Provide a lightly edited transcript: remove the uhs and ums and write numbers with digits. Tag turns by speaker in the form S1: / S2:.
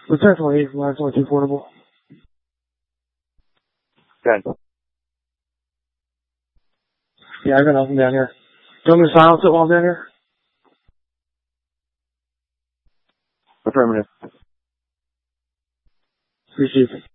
S1: Lieutenant 28 from Line 22 Portable.
S2: Good.
S1: Yeah, I got nothing down here. Do you want me to silence it while I'm down here?
S2: Affirmative.
S1: Received.